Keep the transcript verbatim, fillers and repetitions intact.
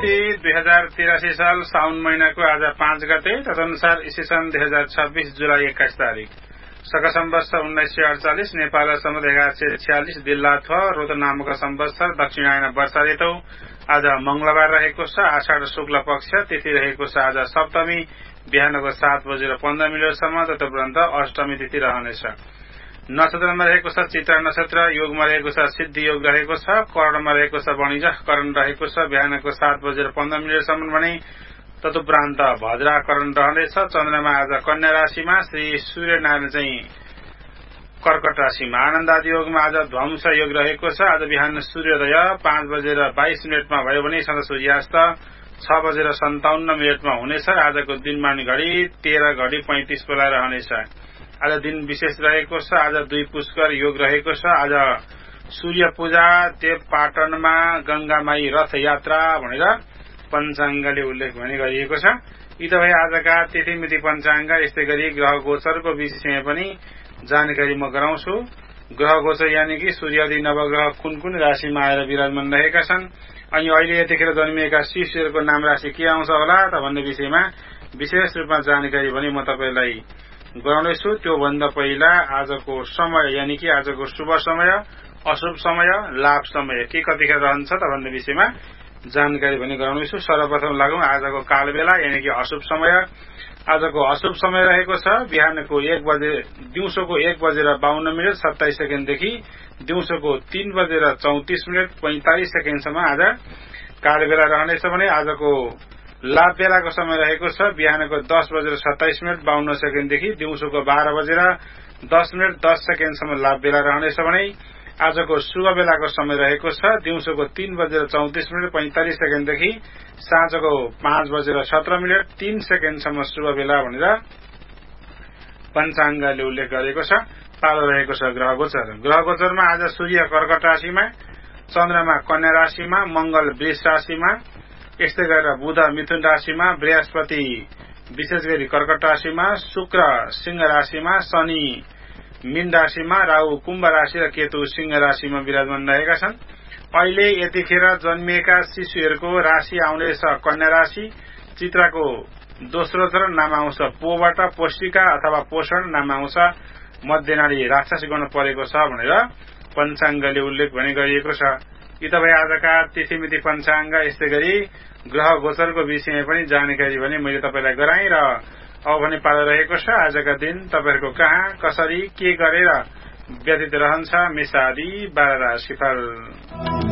मिति दुई हजार तिरासी साल साउन महिनाको आज पाँच गते तदनुसार ईस्वी सन् दुई हजार छब्बीस जुलाई एक्काइस तारिक शक सम्वत्सर उन्नाइस सय अडचालिस नेपाल सम्वत एघार सय छ्यालिस दिल्लाथ रोद नामक सम्वत्सर दक्षिणायन वर्ष ऋतु आज मंगलबार रहेको छ। आषाढ शुक्ल पक्ष तिथि रहेको छ आज सप्तमी बिहानको सात बजेर पन्ध्र मिनटसम्म तदुपरान्त अष्टमी तिथि रहनेछ। नक्षत्रमा रहेको छ चित्रा नक्षत्र, योगमा रहेको छ सिद्धि योग रहेको छ, कर्णमा रहेको छ वणिज करण रहेको छ बिहानको सात बजेर पन्ध्र मिनटसम्म भने तदुपरान्त भद्रा करण रहनेछ। चन्द्रमा आज कन्या राशिमा, श्री सूर्यनारायण चाहिँ कर्कट राशिमा। आनन्दादि योगमा आज ध्वंस योग रहेको छ। आज बिहान सूर्योदय पाँच बजेर बाइस मिनटमा भयो भने सँग सूर्यास्त छ बजेर सन्ताउन्न मिनटमा हुनेछ। आजको दिनमानी घड़ी तेह्र घड़ी पैंतिस बेला रहनेछ। आज दिन विशेष रहेको छ। आज दुई पुष्कर योग रहेको छ। आज सूर्य पूजा, देव पाटनमा गंगामाई रथ यात्रा भनेर पञ्चाङ्गले उल्लेख भने गरिएको छ। यी त भए आजका तिथिमिति पञ्चाङ्ग। यस्तै गरी ग्रह गोचरको विषयमा पनि जानकारी म गराउँछु। ग्रह गोचर यानि कि सूर्यादि नवग्रह कुन कुन राशिमा आएर विराजमान रहेका छन् अनि अहिले यतिखेर जन्मिएका शिशुहरूको नाम राशि के आउँछ होला त भन्ने विषयमा विशेष रूपमा जानकारी भने म तपाईलाई गराउनेछु। त्योभन्दा पहिला आजको समय यानि कि आजको शुभ समय, अशुभ समय, लाभ समय के कतिखेर रहन्छ त भन्ने विषयमा जानकारी पनि गराउनेछु। सर्वप्रथम लागौं आजको काल बेला यानि कि अशुभ समय। आजको अशुभ समय रहेको छ बिहानको एक बजे दिउँसोको एक बजेर बाहन्न मिनट सत्ताइस सेकेन्डदेखि दिउँसोको तीन बजेर चौतिस मिनट पैंतालिस सेकेन्डसम्म आज काल बेला रहनेछ भने आजको लाभ बेलाको समय रहेको छ बिहानको दस बजेर सत्ताइस मिनट बाहन्न सेकेन्डदेखि दिउँसोको बाह्र बजेर दस मिनट दस सेकेन्डसम्म लाभ बेला रहनेछ भने आजको शुभ बेलाको समय रहेको छ दिउँसोको तीन बजेर चौतिस मिनट पैंतालिस सेकेन्डदेखि साँझको पाँच बजेर सत्र मिनट तीन सेकेन्डसम्म शुभ बेला भनेर पञ्चाङ्गले उल्लेख गरेको छ। पालो रहेको छ ग्रह गोचर। ग्रह गोचरमा आज सूर्य कर्कट राशिमा, चन्द्रमा कन्या राशिमा, मंगल वृष राशिमा, यस्तै गरेर बुध मिथुन राशिमा, बृहस्पति विशेष गरी कर्कट राशिमा, शुक्र सिंह राशिमा, शनि मीन राशिमा, राहु कुम्भ राशि र केतु सिंह राशिमा विराजमान रहेका छन्। अहिले यतिखेर जन्मिएका शिशुहरूको राशि आउनेछ कन्या राशि। चित्राको दोस्रो चरण नाम आउँछ पोबाट पोषिका अथवा पोषण नाम आउँछ मध्यनाडी राक्षस गण परेको छ भनेर पञ्चाङ्गले उल्लेख भने गरिएको छ। यी त भए आजका तिथिमिति पञ्चाङ्ग। यस्तै गरी ग्रह गोचरको विषयमा पनि जानकारी भने मैले तपाईलाई गराएँ र अब भने पालो रहेको छ आजका दिन तपाईहरुको कहाँ कसरी के गरेर व्यतीत रहन्छ मेषादि बाह्र राशिफल।